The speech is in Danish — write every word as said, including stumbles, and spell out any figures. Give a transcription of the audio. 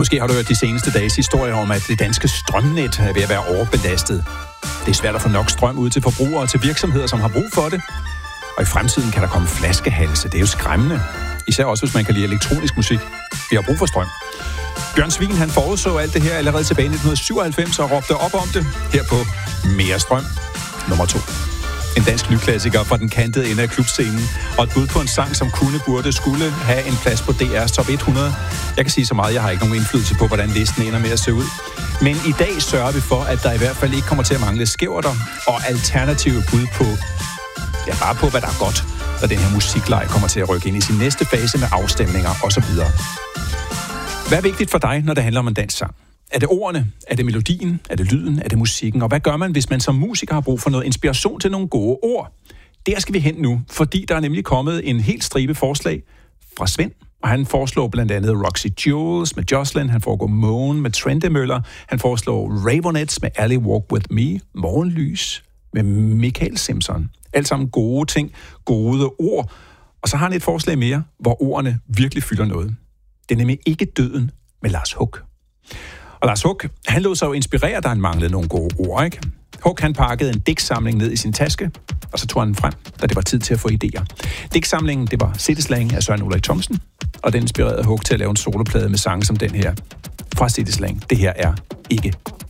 Måske har du hørt de seneste dages historier om, at det danske strømnet er ved at være overbelastet. Det er svært at få nok strøm ud til forbrugere og til virksomheder, som har brug for det. Og i fremtiden kan der komme flaskehalse. Det er jo skræmmende. Især også, hvis man kan lide elektronisk musik. Vi har brug for strøm. Bjørn Svin, han forudså alt det her allerede tilbage i nitten syvoghalvfems og råbte op om det her på Mere Strøm nummer to. En dansk nyklassiker fra den kantede ende af klubscenen, og et bud på en sang, som kunne, burde, skulle have en plads på D R's top hundrede. Jeg kan sige så meget, jeg har ikke nogen indflydelse på, hvordan listen ender med at se ud. Men i dag sørger vi for, at der i hvert fald ikke kommer til at mangle skæverter og alternative bud på, ja, bare på, hvad der er godt, når den her musikleje kommer til at rykke ind i sin næste fase med afstemninger osv. Hvad er vigtigt for dig, når det handler om en dansk sang? Er det ordene? Er det melodien? Er det lyden? Er det musikken? Og hvad gør man, hvis man som musiker har brug for noget inspiration til nogle gode ord? Der skal vi hen nu, fordi der er nemlig kommet en helt stribe forslag fra Svend, og han foreslår blandt andet Roxy Jules med Jocelyn, han foregår Måne med Trentemøller, han foreslår Raveonettes med Ali Walk With Me, Morgenlys med Michael Simpson. Alt sammen gode ting, gode ord. Og så har han et forslag mere, hvor ordene virkelig fylder noget. Det er nemlig Ikke døden med Lars Huck. Og Lars Huck, han lod sig jo inspirere, da han manglede nogle gode ord, ikke? Huck, han pakkede en digtsamling ned i sin taske, og så tog han den frem, da det var tid til at få idéer. Digtsamlingen, det var Cityslang af Søren Ulrik Thomsen, og den inspirerede Huck til at lave en soloplade med sange som den her fra Cityslang. Det her er Ikke